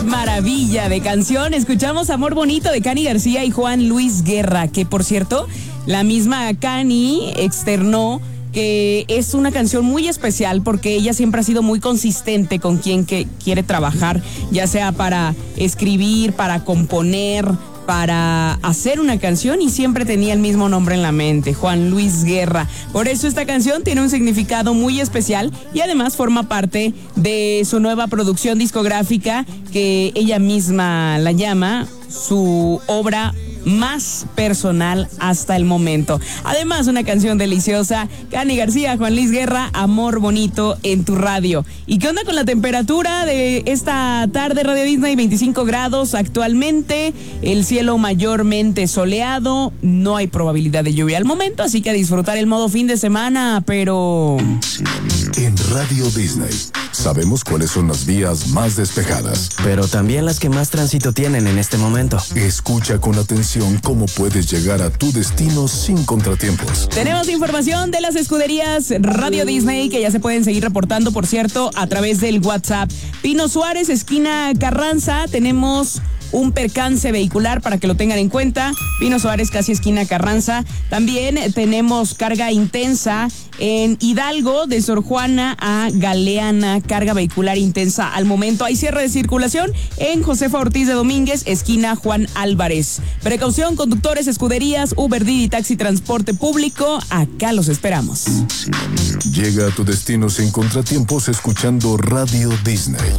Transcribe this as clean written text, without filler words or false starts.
Qué maravilla de canción. Escuchamos Amor Bonito de Cani García y Juan Luis Guerra, que por cierto, la misma Cani externó que es una canción muy especial porque ella siempre ha sido muy consistente con quien que quiere trabajar, ya sea para escribir, para componer, para hacer una canción, y siempre tenía el mismo nombre en la mente, Juan Luis Guerra. Por eso esta canción tiene un significado muy especial y además forma parte de su nueva producción discográfica que ella misma la llama su obra más personal hasta el momento. Además, una canción deliciosa. Cani García, Juan Luis Guerra, Amor Bonito en tu radio. ¿Y qué onda con la temperatura de esta tarde? Radio Disney, 25 grados actualmente, el cielo mayormente soleado, no hay probabilidad de lluvia al momento, así que a disfrutar el modo fin de semana, pero... En Radio Disney sabemos cuáles son las vías más despejadas, pero también las que más tránsito tienen en este momento. Escucha con atención cómo puedes llegar a tu destino sin contratiempos. Tenemos información de las escuderías Radio Disney que ya se pueden seguir reportando, por cierto, a través del WhatsApp. Pino Suárez, esquina Carranza, tenemos un percance vehicular para que lo tengan en cuenta. Pino Suárez, casi esquina Carranza. También tenemos carga intensa en Hidalgo, de Sor Juana a Galeana, carga vehicular intensa al momento. Hay cierre de circulación en Josefa Ortiz de Domínguez, esquina Juan Álvarez. Precaución, conductores, escuderías, Uber, Didi, taxi, transporte público, acá los esperamos. Llega a tu destino sin contratiempos escuchando Radio Disney.